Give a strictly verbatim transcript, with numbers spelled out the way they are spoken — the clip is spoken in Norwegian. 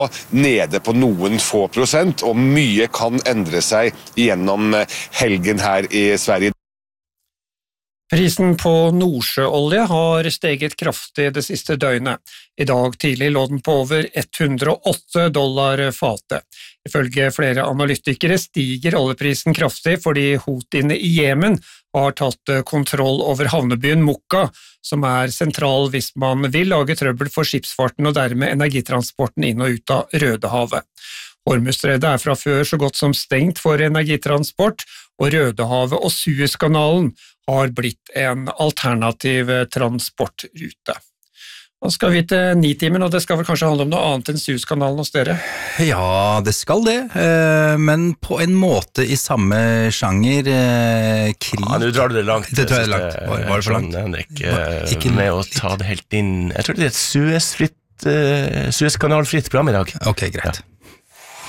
nede på noen få prosent, og mye kan endre seg gjennom helgen her i Sverige. Prisen på nordsjøolje har steget kraftig det siste døgnet. I dag tidlig lå den på over hundre og åtte dollar fatet. Ifølge flere analytikere stiger oljeprisen kraftig fordi Houthiene i Jemen har tatt kontroll over havnebyen Mokka, som er sentral hvis man vil lage trøbbel for skipsfarten og dermed energitransporten inn og ut av Rødehavet. Hormuzstredet er fra før så godt som stengt for energitransport, og Rødehavet og Suezkanalen har blitt en alternativ transportrute. Nå skal vi til Nitimen, og det skal vel kanskje handle om noe annet enn Suezkanalen hos dere? Ja, det skal det, men på en måte i samme sjanger, krig. Ja, nå drar du det langt. Det tror jeg er langt. Var, var det for langt? Henrik, ikke med å ta det helt inn. Jeg tror det er et Suez-fritt, Suezkanalfritt program i dag. Ok, greit. Ja.